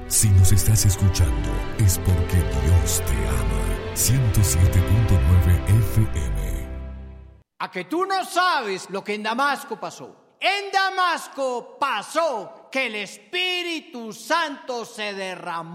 Si nos estás escuchando, es porque Dios te ama. 107.9 FM. A que tú no sabes lo que en Damasco pasó. En Damasco pasó que el Espíritu Santo se derramó